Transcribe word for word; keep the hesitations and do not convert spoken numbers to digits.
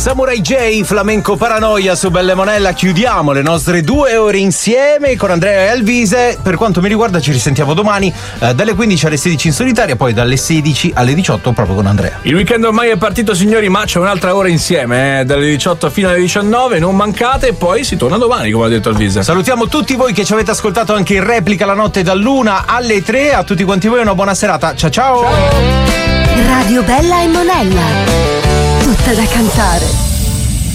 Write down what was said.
Samurai J, Flamenco Paranoia su Belle Monella. Chiudiamo le nostre due ore insieme con Andrea e Alvise. Per quanto mi riguarda ci risentiamo domani eh, dalle quindici alle sedici in solitaria, poi dalle sedici alle diciotto proprio con Andrea. Il weekend ormai è partito, signori, ma c'è un'altra ora insieme, eh, dalle diciotto fino alle diciannove, non mancate, e poi si torna domani, come ha detto Alvise. Salutiamo tutti voi che ci avete ascoltato anche in replica la notte dall'una alle tre. A tutti quanti voi una buona serata. Ciao ciao, ciao. Radio Bella e Monella, tutta da cantare.